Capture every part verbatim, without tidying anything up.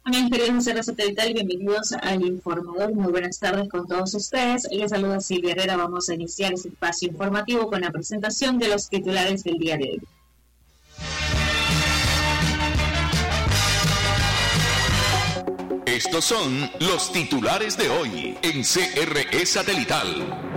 Amigos queridos de R Satelital, bienvenidos al Informador. Muy buenas tardes con todos ustedes. Les saluda Silvia Herrera. Vamos a iniciar este espacio informativo con la presentación de los titulares del día de hoy. Estos son los titulares de hoy en C R E Satelital.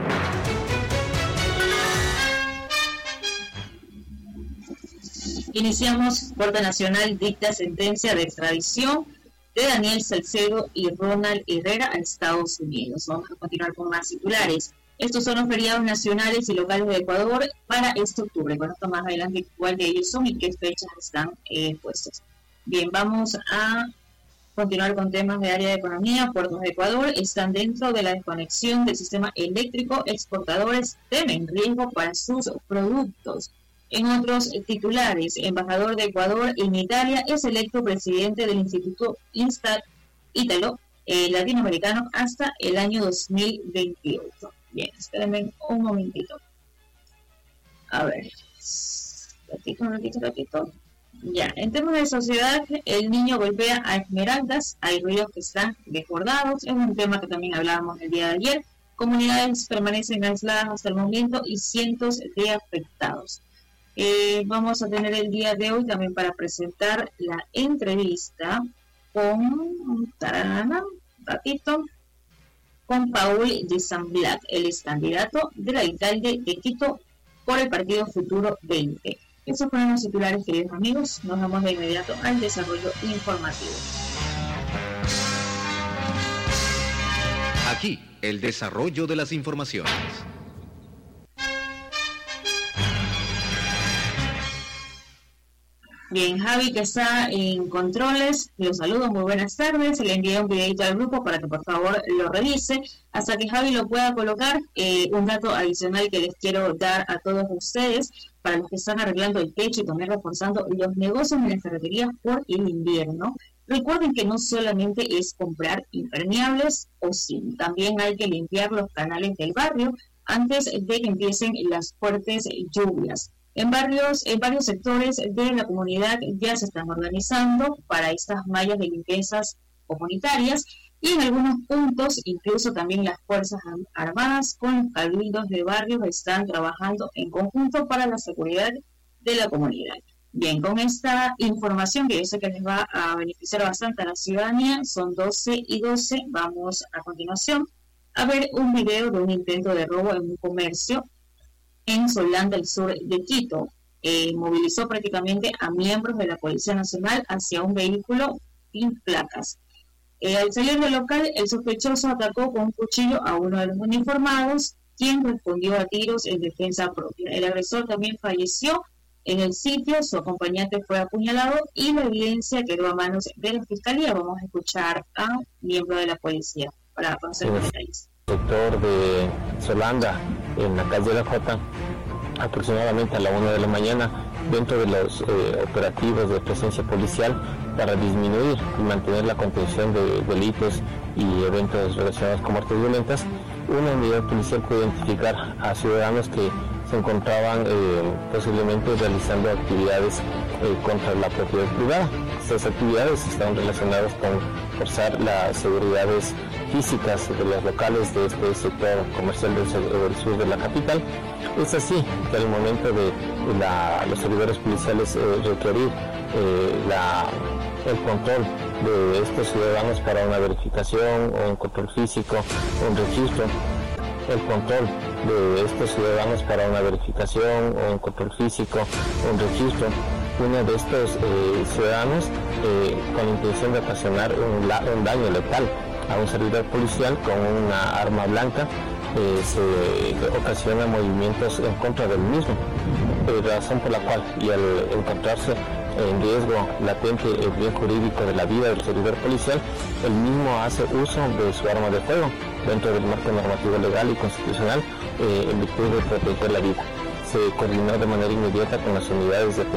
Iniciamos. Corte Nacional dicta sentencia de extradición de Daniel Salcedo y Ronald Herrera a Estados Unidos. Vamos a continuar con más titulares. Estos son los feriados nacionales y locales de Ecuador para este octubre. Bueno, esto más adelante cuál de ellos son y qué fechas están eh, puestos. Bien, vamos a continuar con temas de área de economía. Puertos de Ecuador están dentro de la desconexión del sistema eléctrico. Exportadores temen riesgo para sus productos. En otros titulares, embajador de Ecuador en Italia es electo presidente del Instituto Instat Ítalo eh, Latinoamericano hasta el año dos mil veintiocho. Bien, espérenme un momentito. A ver, ratito, ratito, ratito. Ya, en temas de sociedad, el niño golpea a Esmeraldas, hay ríos que están desbordados, es un tema que también hablábamos el día de ayer. Comunidades permanecen aisladas hasta el momento y cientos de afectados. Eh, vamos a tener el día de hoy también para presentar la entrevista con tarana, ratito, con Paul de San Blas, el ex candidato del alcalde de Quito por el Partido Futuro veinte. Esos fueron los titulares, queridos amigos. Nos vamos de inmediato al desarrollo informativo. Aquí, el desarrollo de las informaciones. Bien, Javi, que está en controles, los saludo, muy buenas tardes. Le envié un videito al grupo para que por favor lo revise. Hasta que Javi lo pueda colocar, eh, un dato adicional que les quiero dar a todos ustedes, para los que están arreglando el techo y también reforzando los negocios en las ferreterías por el invierno. Recuerden que no solamente es comprar impermeables o zinc, también hay que limpiar los canales del barrio antes de que empiecen las fuertes lluvias. En varios, en varios sectores de la comunidad ya se están organizando para estas mallas de limpiezas comunitarias y en algunos puntos incluso también las Fuerzas Armadas con los cabildos de barrios están trabajando en conjunto para la seguridad de la comunidad. Bien, con esta información que yo sé que les va a beneficiar bastante a la ciudadanía, son doce y doce, vamos a continuación a ver un video de un intento de robo en un comercio en Solán del sur de Quito. Eh, movilizó prácticamente a miembros de la Policía Nacional hacia un vehículo sin placas. Eh, al salir del local, el sospechoso atacó con un cuchillo a uno de los uniformados, quien respondió a tiros en defensa propia. El agresor también falleció en el sitio, su acompañante fue apuñalado y la evidencia quedó a manos de la Fiscalía. Vamos a escuchar a un miembro de la policía para conocer los detalles. Sector de Solanda, en la calle de la Jota, aproximadamente a la una de la mañana, dentro de los eh, operativos de presencia policial para disminuir y mantener la contención de delitos y eventos relacionados con muertes violentas, una unidad policial pudo identificar a ciudadanos que se encontraban eh, posiblemente realizando actividades eh, contra la propiedad privada. Estas actividades están relacionadas con forzar las seguridades físicas de los locales de este sector comercial del, del sur de la capital. Es así que al momento de la, los servidores policiales eh, requerir eh, la, el control de estos ciudadanos para una verificación o un control físico, un registro, el control de estos ciudadanos para una verificación o un control físico, un registro, uno de estos eh, ciudadanos eh, con la intención de ocasionar un, un daño letal a un servidor policial con una arma blanca, eh, se ocasiona movimientos en contra del mismo, eh, razón por la cual, y al encontrarse en riesgo latente el bien jurídico de la vida del servidor policial, el mismo hace uso de su arma de fuego dentro del marco normativo legal y constitucional eh, en virtud de proteger la vida. Se coordinó de manera inmediata con las unidades de